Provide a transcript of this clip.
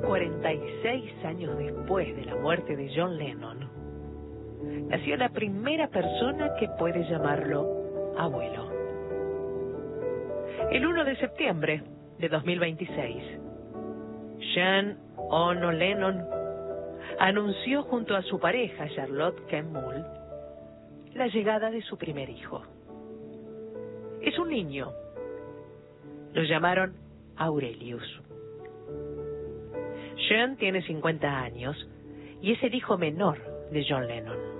46 años después de la muerte de John Lennon, nació la primera persona que puede llamarlo abuelo. El 1 de septiembre de 2026, John Ono Lennon anunció junto a su pareja Charlotte Kemble la llegada de su primer hijo. Es un niño. Lo llamaron Aurelius. John tiene 50 años y es el hijo menor de John Lennon.